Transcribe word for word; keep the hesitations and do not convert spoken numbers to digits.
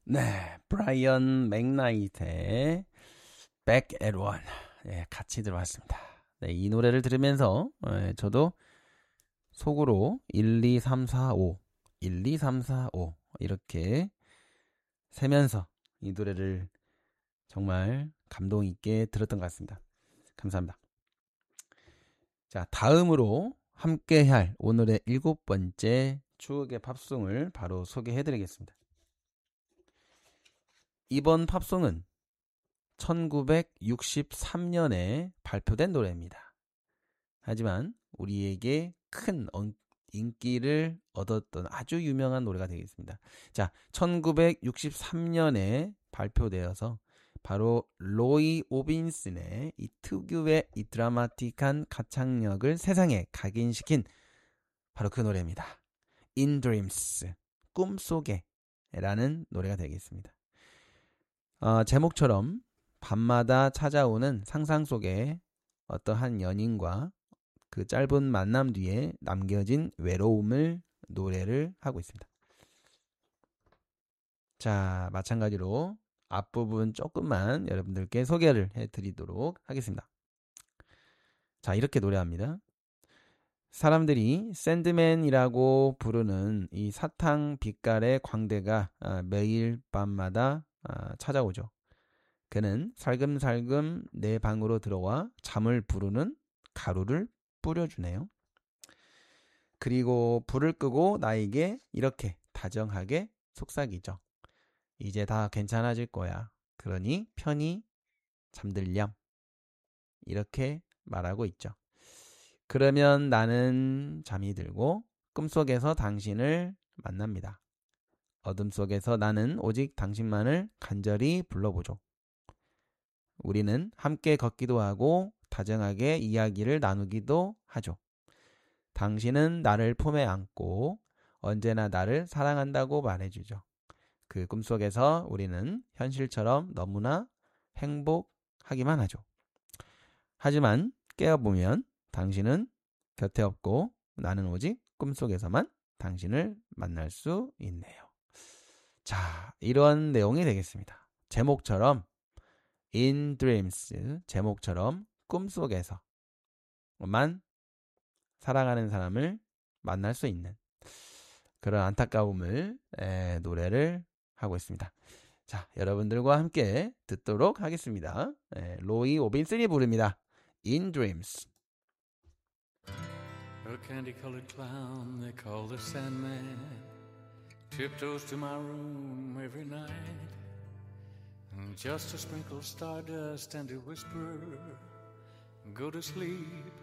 네, 브라이언 맥나이트의 Back at One. 예, 같이 들어왔습니다. 네, 이 노래를 들으면서 예, 저도 속으로 일, 이, 삼, 사, 오, 일, 이, 삼, 사, 오 이렇게 세면서 이 노래를 정말 감동 있게 들었던 것 같습니다. 감사합니다. 자, 다음으로 함께 할 오늘의 일곱 번째 추억의 팝송을 바로 소개해 드리겠습니다. 이번 팝송은 천구백육십삼 년에 발표된 노래입니다. 하지만 우리에게 큰 인기를 얻었던 아주 유명한 노래가 되겠습니다. 자, 천구백육십삼 년에 발표되어서 바로 로이 오빈슨의 이 특유의 이 드라마틱한 가창력을 세상에 각인시킨 바로 그 노래입니다. In Dreams, 꿈속에 라는 노래가 되겠습니다. 어, 제목처럼 밤마다 찾아오는 상상 속에 어떠한 연인과 그 짧은 만남 뒤에 남겨진 외로움을 노래를 하고 있습니다. 자, 마찬가지로 앞부분 조금만 여러분들께 소개를 해드리도록 하겠습니다. 자, 이렇게 노래합니다. 사람들이 샌드맨이라고 부르는 이 사탕 빛깔의 광대가 매일 밤마다 찾아오죠. 그는 살금살금 내 방으로 들어와 잠을 부르는 가루를 뿌려주네요. 그리고 불을 끄고 나에게 이렇게 다정하게 속삭이죠. 이제 다 괜찮아질 거야. 그러니 편히 잠들렴. 이렇게 말하고 있죠. 그러면 나는 잠이 들고 꿈속에서 당신을 만납니다. 어둠 속에서 나는 오직 당신만을 간절히 불러보죠. 우리는 함께 걷기도 하고 다정하게 이야기를 나누기도 하죠. 당신은 나를 품에 안고 언제나 나를 사랑한다고 말해주죠. 그 꿈속에서 우리는 현실처럼 너무나 행복하기만 하죠. 하지만 깨어보면 당신은 곁에 없고 나는 오직 꿈속에서만 당신을 만날 수 있네요. 자, 이런 내용이 되겠습니다. 제목처럼 In Dreams, 제목처럼 꿈속에서만 사랑하는 사람을 만날 수 있는 그런 안타까움을 에, 노래를 하고 있습니다. 자, 여러분들과 함께 듣도록 하겠습니다. 에, 로이 오빈슨이 부릅니다. In Dreams. A candy-colored clown they call the Sandman tiptoes to my room every night, just to sprinkle stardust and to whisper, go to sleep,